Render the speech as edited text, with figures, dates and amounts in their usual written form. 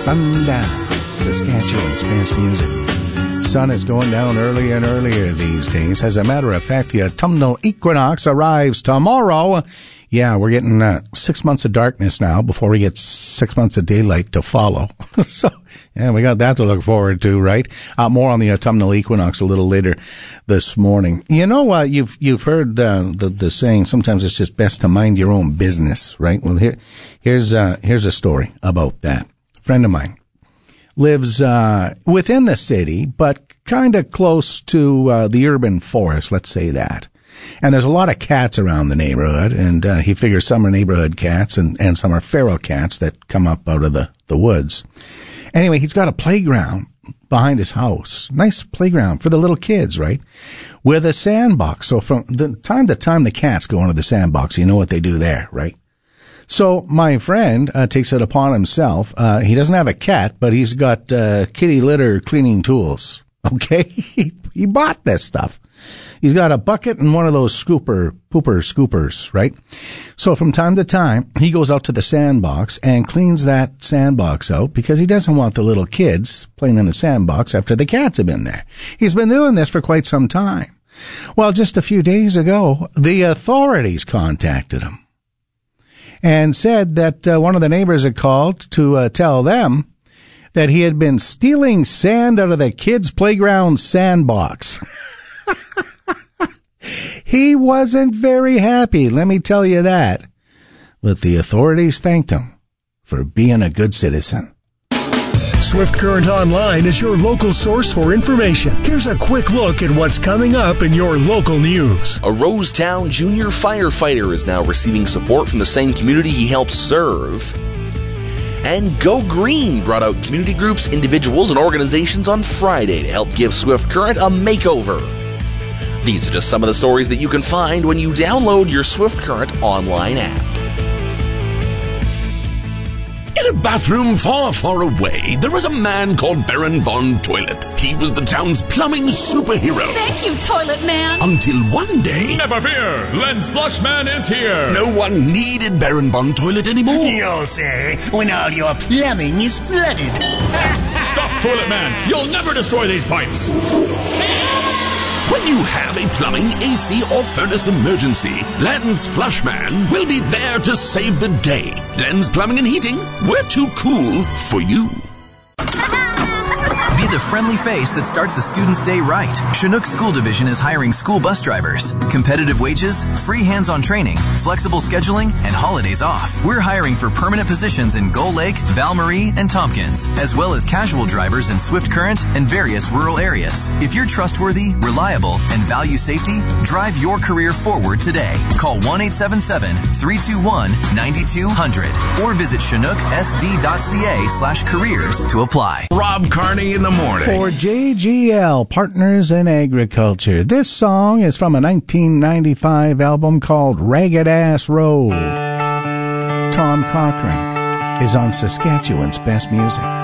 sundown. Saskatchewan's best music. Sun is going down earlier and earlier these days. As a matter of fact, the autumnal equinox arrives tomorrow. Yeah, we're getting 6 months of darkness now before we get 6 months of daylight to follow. So, yeah, we got that to look forward to, right? More on the autumnal equinox a little later this morning. You know, you've heard the saying, sometimes it's just best to mind your own business, right? Well, here's a story about that. A friend of mine lives within the city, but kind of close to the urban forest, let's say that. And there's a lot of cats around the neighborhood, and he figures some are neighborhood cats and some are feral cats that come up out of the woods. Anyway, he's got a playground behind his house. Nice playground for the little kids, right? With a sandbox. So from the time to time the cats go into the sandbox, you know what they do there, right? So my friend takes it upon himself. He doesn't have a cat, but he's got kitty litter cleaning tools. Okay? He bought this stuff. He's got a bucket and one of those pooper scoopers, right? So from time to time, he goes out to the sandbox and cleans that sandbox out because he doesn't want the little kids playing in the sandbox after the cats have been there. He's been doing this for quite some time. Well, just a few days ago, the authorities contacted him and said that one of the neighbors had called to tell them that he had been stealing sand out of the kids' playground sandbox. He wasn't very happy, let me tell you that. But the authorities thanked him for being a good citizen. Swift Current Online is your local source for information. Here's a quick look at what's coming up in your local news. A Rosetown junior firefighter is now receiving support from the same community he helps serve. And Go Green brought out community groups, individuals, and organizations on Friday to help give Swift Current a makeover. These are just some of the stories that you can find when you download your Swift Current online app. In a bathroom far, far away, there was a man called Baron Von Toilet. He was the town's plumbing superhero. Thank you, Toilet Man. Until one day... Never fear! Len's Flushman is here! No one needed Baron Von Toilet anymore. You'll say, when all your plumbing is flooded. Stop, Toilet Man! You'll never destroy these pipes! When you have a plumbing, AC, or furnace emergency, Len's Flushman will be there to save the day. Len's Plumbing and Heating, we're too cool for you. Be the friendly face that starts a student's day right. Chinook School Division is hiring school bus drivers. Competitive wages, free hands-on training, flexible scheduling, and holidays off. We're hiring for permanent positions in Gull Lake, Val-Marie, and Tompkins, as well as casual drivers in Swift Current and various rural areas. If you're trustworthy, reliable, and value safety, drive your career forward today. Call 1-877-321-9200 or visit ChinookSD.ca/careers to apply. Rob Carney in the morning. For JGL, Partners in Agriculture. This song is from a 1995 album called Ragged Ass Road. Tom Cochrane is on Saskatchewan's best music.